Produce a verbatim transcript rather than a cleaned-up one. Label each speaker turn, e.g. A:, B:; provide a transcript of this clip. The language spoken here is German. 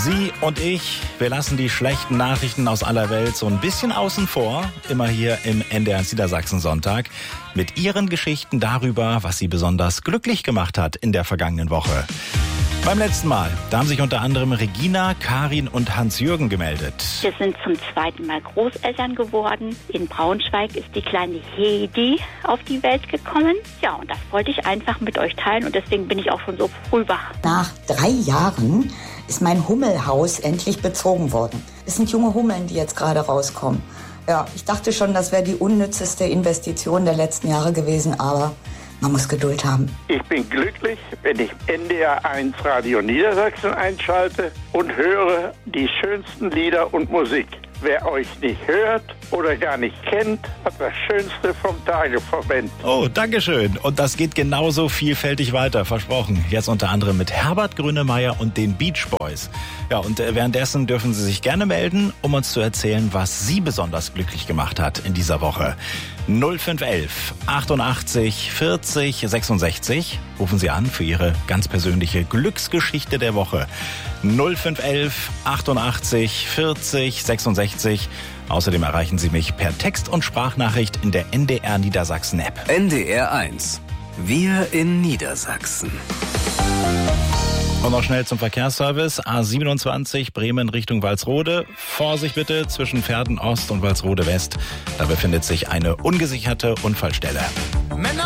A: Sie und ich, wir lassen die schlechten Nachrichten aus aller Welt so ein bisschen außen vor. Immer hier im N D R Niedersachsen Sonntag mit Ihren Geschichten darüber, was Sie besonders glücklich gemacht hat in der vergangenen Woche. Beim letzten Mal, da haben sich unter anderem Regina, Karin und Hans-Jürgen gemeldet.
B: Wir sind zum zweiten Mal Großeltern geworden. In Braunschweig ist die kleine Hedi auf die Welt gekommen. Ja, und das wollte ich einfach mit euch teilen und deswegen bin ich auch schon so früh wach.
C: Nach drei Jahren ist mein Hummelhaus endlich bezogen worden. Es sind junge Hummeln, die jetzt gerade rauskommen. Ja, ich dachte schon, das wäre die unnützeste Investition der letzten Jahre gewesen, aber man muss Geduld haben.
D: Ich bin glücklich, wenn ich N D R eins Radio Niedersachsen einschalte und höre die schönsten Lieder und Musik. Wer euch nicht hört oder gar nicht kennt, hat das Schönste vom Tage verwendet.
A: Oh, Dankeschön. Und das geht genauso vielfältig weiter, versprochen. Jetzt unter anderem mit Herbert Grönemeyer und den Beach Boys. Ja, und währenddessen dürfen Sie sich gerne melden, um uns zu erzählen, was Sie besonders glücklich gemacht hat in dieser Woche. null fünf elf achtundachtzig vierzig sechsundsechzig. Rufen Sie an für Ihre ganz persönliche Glücksgeschichte der Woche. null fünf elf achtundachtzig vierzig sechsundsechzig. Außerdem erreichen Sie mich per Text- und Sprachnachricht in der N D R Niedersachsen App.
E: N D R eins. Wir in Niedersachsen.
A: Und noch schnell zum Verkehrsservice. A siebenundzwanzig Bremen Richtung Walsrode. Vorsicht bitte zwischen Verden Ost und Walsrode West. Da befindet sich eine ungesicherte Unfallstelle.